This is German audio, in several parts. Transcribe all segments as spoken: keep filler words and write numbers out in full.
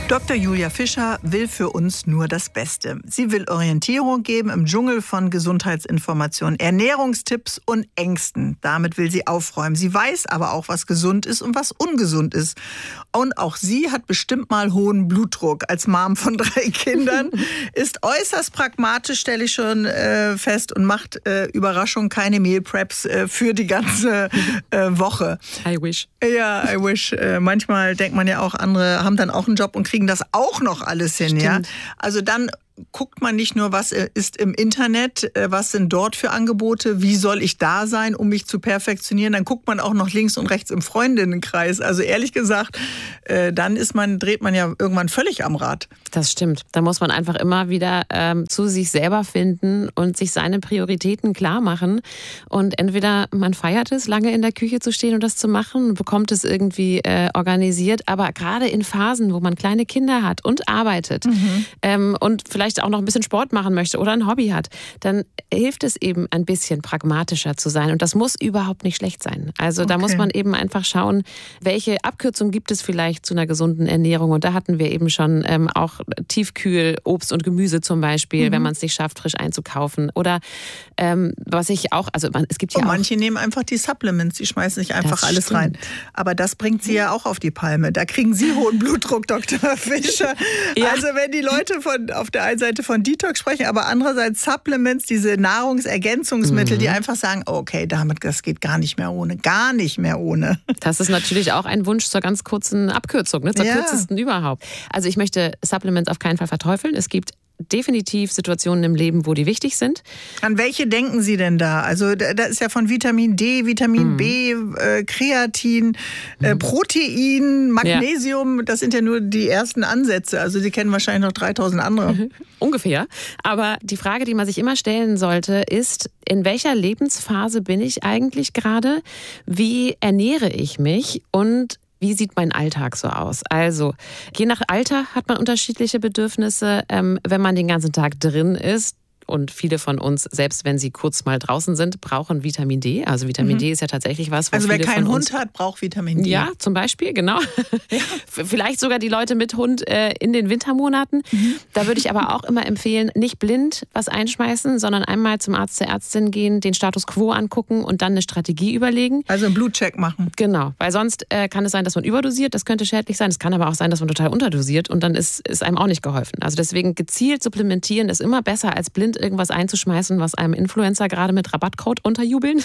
Doktor Julia Fischer will für uns nur das Beste. Sie will Orientierung geben im Dschungel von Gesundheitsinformationen, Ernährungstipps und Ängsten. Damit will sie aufräumen. Sie weiß aber auch, was gesund ist und was ungesund ist. Und auch sie hat bestimmt mal hohen Blutdruck. Als Mom von drei Kindern ist äußerst pragmatisch, stelle ich schon äh, fest, und macht äh, Überraschung keine Meal Preps äh, für die ganze äh, Woche. I wish. Ja, I wish. Äh, manchmal denkt man ja auch, andere haben dann auch einen Job und kriegen das auch noch alles hin. Stimmt. Ja? Also dann guckt man nicht nur, was ist im Internet, was sind dort für Angebote, wie soll ich da sein, um mich zu perfektionieren. Dann guckt man auch noch links und rechts im Freundinnenkreis. Also ehrlich gesagt, dann ist man, dreht man ja irgendwann völlig am Rad. Das stimmt. Da muss man einfach immer wieder ähm, zu sich selber finden und sich seine Prioritäten klar machen. Und entweder man feiert es, lange in der Küche zu stehen und das zu machen, bekommt es irgendwie äh, organisiert. Aber gerade in Phasen, wo man kleine Kinder hat und arbeitet mhm. ähm, und vielleicht auch noch ein bisschen Sport machen möchte oder ein Hobby hat, dann hilft es eben ein bisschen pragmatischer zu sein. Und das muss überhaupt nicht schlecht sein. Also okay. Da muss man eben einfach schauen, welche Abkürzung gibt es vielleicht zu einer gesunden Ernährung. Und da hatten wir eben schon ähm, auch Tiefkühl, Obst und Gemüse zum Beispiel, mhm. wenn man es nicht schafft, frisch einzukaufen. Oder ähm, was ich auch, also es gibt ja und auch... manche nehmen einfach die Supplements, die schmeißen nicht einfach das alles stimmt. rein. Aber das bringt sie ja auch auf die Palme. Da kriegen Sie hohen Blutdruck, Doktor Fischer. Ja. Also wenn die Leute von auf der einen Seite von Detox sprechen, aber andererseits Supplements, diese Nahrungsergänzungsmittel, mhm. die einfach sagen, okay, damit, das geht gar nicht mehr ohne, gar nicht mehr ohne. Das ist natürlich auch ein Wunsch zur ganz kurzen Abkürzung, ne? Zur ja. kürzesten überhaupt. Also ich möchte Supplements auf keinen Fall verteufeln. Es gibt definitiv Situationen im Leben, wo die wichtig sind. An welche denken Sie denn da? Also da ist ja von Vitamin D, Vitamin mhm. B, äh, Kreatin, äh, Protein, Magnesium. Ja. Das sind ja nur die ersten Ansätze. Also Sie kennen wahrscheinlich noch dreitausend andere. Mhm. Ungefähr. Aber die Frage, die man sich immer stellen sollte, ist, in welcher Lebensphase bin ich eigentlich gerade? Wie ernähre ich mich? Und wie sieht mein Alltag so aus? Also, je nach Alter hat man unterschiedliche Bedürfnisse. Ähm, wenn man den ganzen Tag drin ist, und viele von uns, selbst wenn sie kurz mal draußen sind, brauchen Vitamin D. Also Vitamin mhm. D ist ja tatsächlich was, wo also wer viele keinen von Hund uns hat, braucht Vitamin D. Ja, zum Beispiel, genau. Ja. Vielleicht sogar die Leute mit Hund äh, in den Wintermonaten. Mhm. Da würde ich aber auch immer empfehlen, nicht blind was einschmeißen, sondern einmal zum Arzt, zur Ärztin gehen, den Status Quo angucken und dann eine Strategie überlegen. Also einen Blutcheck machen. Genau, weil sonst äh, kann es sein, dass man überdosiert, das könnte schädlich sein. Es kann aber auch sein, dass man total unterdosiert und dann ist, ist einem auch nicht geholfen. Also deswegen gezielt supplementieren ist immer besser, als blind irgendwas einzuschmeißen, was einem Influencer gerade mit Rabattcode unterjubeln.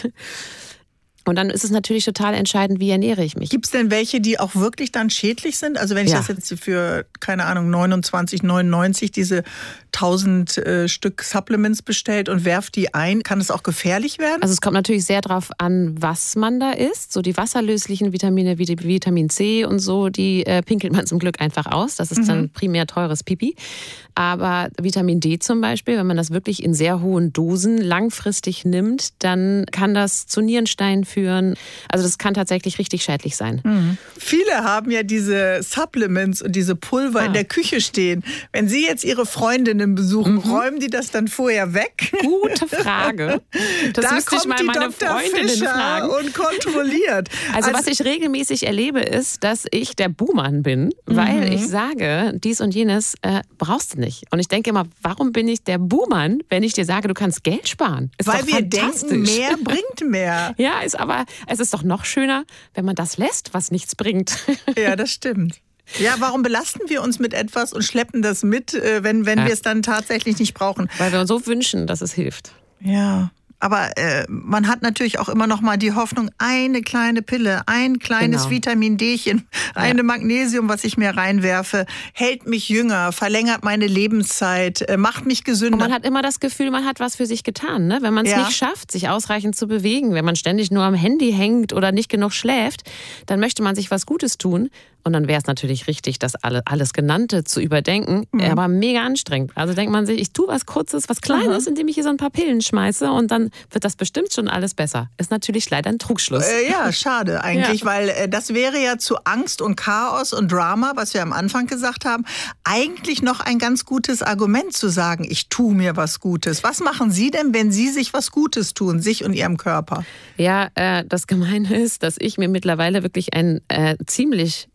Und dann ist es natürlich total entscheidend, wie ernähre ich mich. Gibt es denn welche, die auch wirklich dann schädlich sind? Also wenn ich ja. das jetzt für, keine Ahnung, neunundzwanzig neunundneunzig diese tausend äh, Stück Supplements bestellt und werft die ein, kann es auch gefährlich werden? Also es kommt natürlich sehr darauf an, was man da isst. So die wasserlöslichen Vitamine wie Vitamin C und so, die äh, pinkelt man zum Glück einfach aus. Das ist mhm. dann primär teures Pipi. Aber Vitamin D zum Beispiel, wenn man das wirklich in sehr hohen Dosen langfristig nimmt, dann kann das zu Nierensteinen führen. Also das kann tatsächlich richtig schädlich sein. Mhm. Viele haben ja diese Supplements und diese Pulver ah. in der Küche stehen. Wenn Sie jetzt Ihre Freundinnen besuchen, mhm. räumen die das dann vorher weg? Gute Frage. Das da müsste ich mal meine Doktor Freundinnen Fischer fragen. Und kontrolliert. Also, also was ich regelmäßig erlebe, ist, dass ich der Buhmann bin, mhm. weil ich sage, dies und jenes äh, brauchst du nicht. Und ich denke immer, warum bin ich der Buhmann, wenn ich dir sage, du kannst Geld sparen? Ist weil doch wir fantastisch. denken, mehr bringt mehr. Ja, ist aber es ist doch noch schöner, wenn man das lässt, was nichts bringt. Ja, das stimmt. Ja, warum belasten wir uns mit etwas und schleppen das mit, wenn, wenn ja. wir es dann tatsächlich nicht brauchen? Weil wir uns so wünschen, dass es hilft. Ja. Aber äh, man hat natürlich auch immer noch mal die Hoffnung, eine kleine Pille, ein kleines genau. Vitamin D'chen, eine ja. Magnesium, was ich mir reinwerfe, hält mich jünger, verlängert meine Lebenszeit, äh, macht mich gesünder. Und man hat immer das Gefühl, man hat was für sich getan, ne? Wenn man es ja. nicht schafft, sich ausreichend zu bewegen, wenn man ständig nur am Handy hängt oder nicht genug schläft, dann möchte man sich was Gutes tun. Und dann wäre es natürlich richtig, das alle, alles Genannte zu überdenken, mhm. aber mega anstrengend. Also denkt man sich, ich tue was Kurzes, was Kleines, mhm. indem ich hier so ein paar Pillen schmeiße und dann wird das bestimmt schon alles besser. Ist natürlich leider ein Trugschluss. Äh, ja, schade eigentlich, ja. weil äh, das wäre ja zu Angst und Chaos und Drama, was wir am Anfang gesagt haben, eigentlich noch ein ganz gutes Argument zu sagen, ich tue mir was Gutes. Was machen Sie denn, wenn Sie sich was Gutes tun, sich und Ihrem Körper? Ja, äh, das Gemeine ist, dass ich mir mittlerweile wirklich ein äh, ziemlich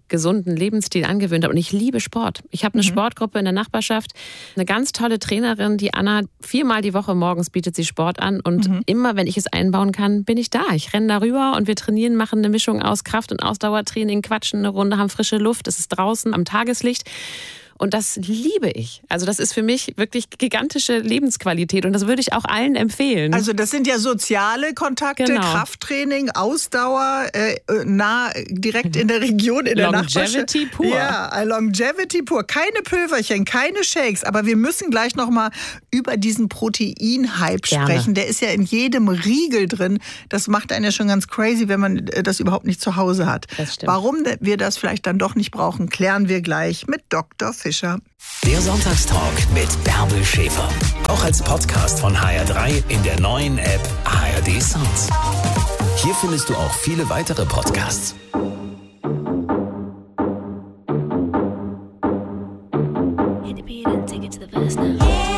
gesunden Lebensstil angewöhnt habe. Und ich liebe Sport. Ich habe eine mhm. Sportgruppe in der Nachbarschaft, eine ganz tolle Trainerin, die Anna, viermal die Woche morgens bietet sie Sport an. Und mhm. immer, wenn ich es einbauen kann, bin ich da. Ich renne darüber und wir trainieren, machen eine Mischung aus Kraft- und Ausdauertraining, quatschen eine Runde, haben frische Luft. Es ist draußen am Tageslicht. Und das liebe ich. Also das ist für mich wirklich gigantische Lebensqualität und das würde ich auch allen empfehlen. Also das sind ja soziale Kontakte, genau. Krafttraining, Ausdauer, äh, nah direkt in der Region, in der Nachbarschaft. Longevity pur. Ja, Longevity pur. Keine Pülverchen, keine Shakes. Aber wir müssen gleich noch mal über diesen Protein-Hype sprechen. Der ist ja in jedem Riegel drin. Das macht einen ja schon ganz crazy, wenn man das überhaupt nicht zu Hause hat. Das stimmt. Warum wir das vielleicht dann doch nicht brauchen, klären wir gleich mit Doktor Fischer. Der Sonntagstalk mit Bärbel Schäfer. Auch als Podcast von H R drei in der neuen App H R D Sounds. Hier findest du auch viele weitere Podcasts. Hit the beat and take it to the verse now.